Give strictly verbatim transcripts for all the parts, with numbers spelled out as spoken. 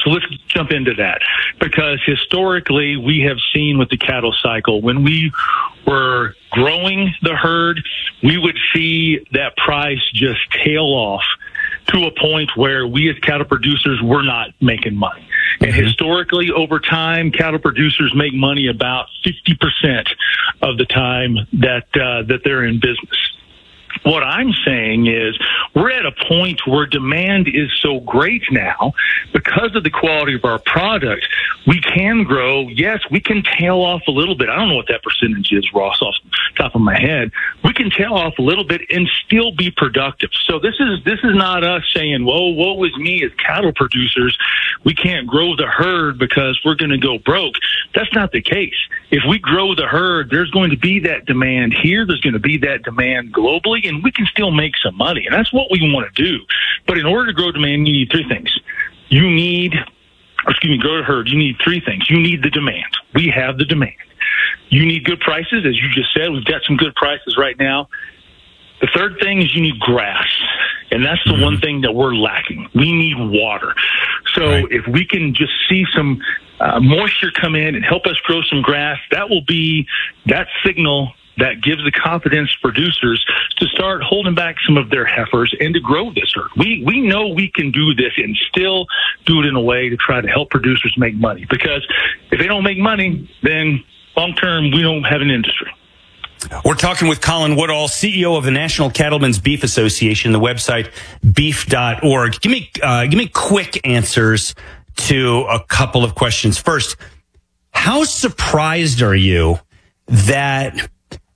So let's jump into that, because historically we have seen with the cattle cycle, when we were growing the herd, we would see that price just tail off to a point where we as cattle producers were not making money. And mm-hmm. historically, over time, cattle producers make money about fifty percent of the time that uh, that they're in business. What I'm saying is we're at a point where demand is so great now because of the quality of our product. We can grow. Yes, we can tail off a little bit. I don't know what that percentage is, Ross, off the top of my head. We can tail off a little bit and still be productive. So this is this is not us saying, whoa, woe is me as cattle producers. We can't grow the herd because we're going to go broke. That's not the case. If we grow the herd, there's going to be that demand here. There's going to be that demand globally, and we can still make some money. And that's what we want to do. But in order to grow demand, you need three things. You need, excuse me, grow the herd. You need three things. You need the demand. We have the demand. You need good prices. As you just said, we've got some good prices right now. The third thing is you need grass. And that's the mm-hmm. one thing that we're lacking. We need water. So right. if we can just see some uh, moisture come in and help us grow some grass, that will be that signal that gives the confidence to producers to start holding back some of their heifers and to grow this herd. We we know we can do this and still do it in a way to try to help producers make money. Because if they don't make money, then long term we don't have an industry. We're talking with Colin Woodall, C E O of the National Cattlemen's Beef Association, the website beef dot org. Give me uh, give me quick answers to a couple of questions. First, how surprised are you that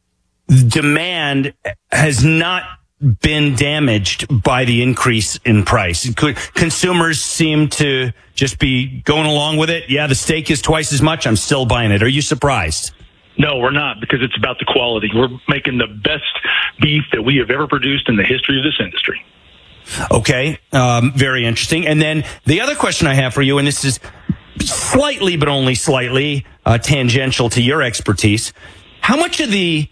demand has not been damaged by the increase in price? Consumers seem to just be going along with it. Yeah, the steak is twice as much. I'm still buying it. Are you surprised? No, we're not, because it's about the quality. We're making the best beef that we have ever produced in the history of this industry. Okay, um, very interesting. And then the other question I have for you, and this is slightly, but only slightly uh, tangential to your expertise, how much of the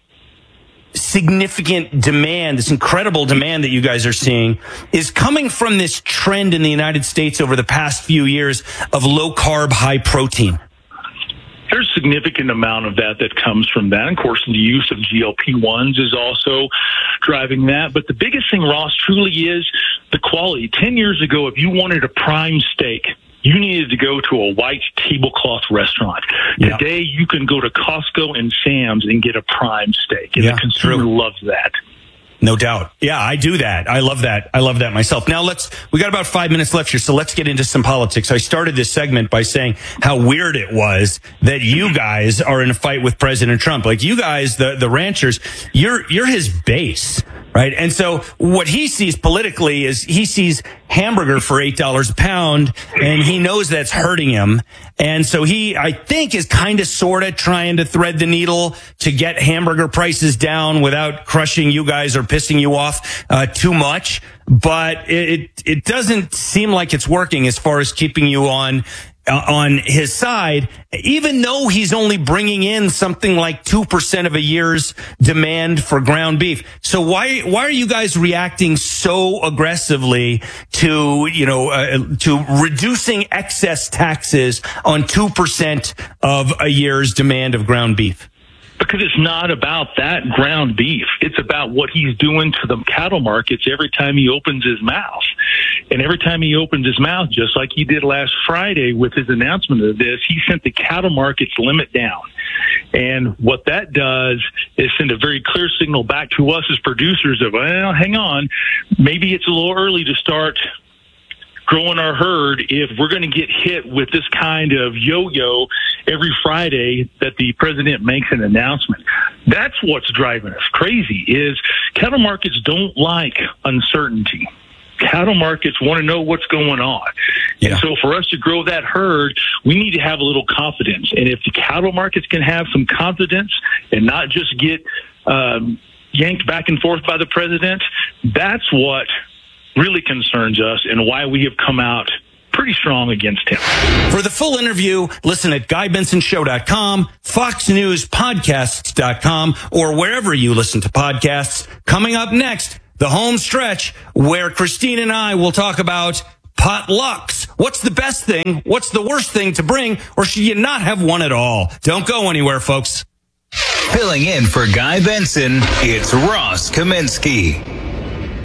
significant demand, this incredible demand that you guys are seeing, is coming from this trend in the United States over the past few years of low carb, high protein? There's a significant amount of that that comes from that. And of course, the use of G L P ones is also driving that. But the biggest thing, Ross, truly is the quality. Ten years ago, if you wanted a prime steak, you needed to go to a white tablecloth restaurant. Yeah. Today, you can go to Costco and Sam's and get a prime steak. And yeah, the consumer true. loves that. No doubt. Yeah, I do that. I love that. I love that myself. Now let's, we got about five minutes left here, so let's get into some politics. I started this segment by saying how weird it was that you guys are in a fight with President Trump. Like you guys, the, the ranchers, you're, you're his base, right? And so what he sees politically is he sees hamburger for eight dollars a pound, and he knows that's hurting him. And so he, I think, is kind of sort of trying to thread the needle to get hamburger prices down without crushing you guys or pissing you off uh, too much. But it it doesn't seem like it's working as far as keeping you on uh, on his side, even though he's only bringing in something like two percent of a year's demand for ground beef. So why why are you guys reacting so aggressively to, you know, uh, to reducing excess taxes on two percent of a year's demand of ground beef? Because it's not about that ground beef. It's about what he's doing to the cattle markets every time he opens his mouth. And every time he opens his mouth, just like he did last Friday with his announcement of this, he sent the cattle markets limit down. And what that does is send a very clear signal back to us as producers of, well, hang on, maybe it's a little early to start growing our herd if we're going to get hit with this kind of yo-yo every Friday that the president makes an announcement. That's what's driving us crazy, is cattle markets don't like uncertainty. Cattle markets want to know what's going on. Yeah. And so for us to grow that herd, we need to have a little confidence. And if the cattle markets can have some confidence and not just get um, yanked back and forth by the president, that's what really concerns us and why we have come out pretty strong against him. For the full interview, listen at guy benson show dot com, fox news podcasts dot com, or wherever you listen to podcasts. Coming up next, the home stretch, where Christine and I will talk about potlucks. What's the best thing? What's the worst thing to bring? Or should you not have one at all? Don't go anywhere, folks. Filling in for Guy Benson, it's Ross Kaminsky.